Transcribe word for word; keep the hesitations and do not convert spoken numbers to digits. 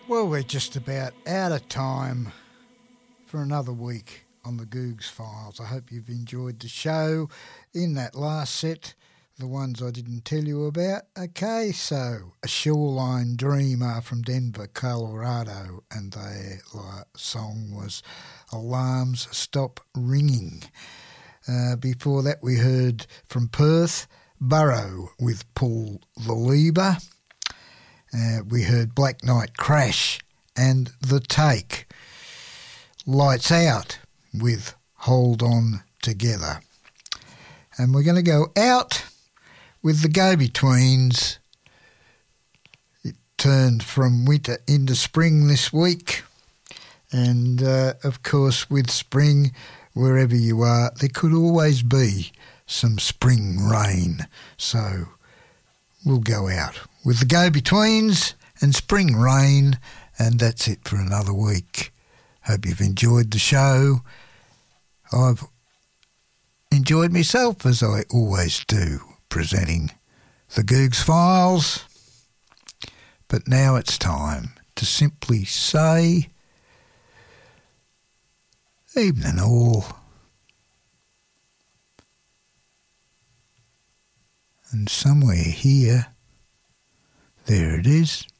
Well, we're just about out of time for another week on the Googs Files. I hope you've enjoyed the show. In that last set, the ones I didn't tell you about. Okay, so A Shoreline Dreamer from Denver, Colorado, and their song was Alarms Stop Ringing. Uh, before that, we heard from Perth, Burrow with Paul the Lieber. Uh, we heard Black Knight Crash and The Take. Lights Out with Hold On Together. And we're going to go out with the Go-Betweens. It turned from winter into spring this week. And, uh, of course, with spring, wherever you are, there could always be some spring rain. So we'll go out with the Go-Betweens and Spring Rain, and that's it for another week. Hope you've enjoyed the show. I've enjoyed myself, as I always do, presenting the Googs Files. But now it's time to simply say, evening all. And somewhere here, there it is.